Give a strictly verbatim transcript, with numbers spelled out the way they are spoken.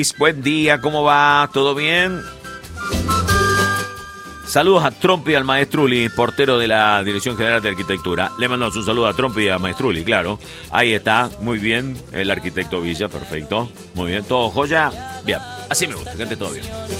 Buen día, ¿cómo va? ¿Todo bien? Saludos a Trompi y al Maestruli, portero de la Dirección General de Arquitectura. Le mandamos un saludo a Trompi y a Maestruli, claro. Ahí está, muy bien, el arquitecto Villa, perfecto. Muy bien, todo joya. Bien, así me gusta, que esté todo bien.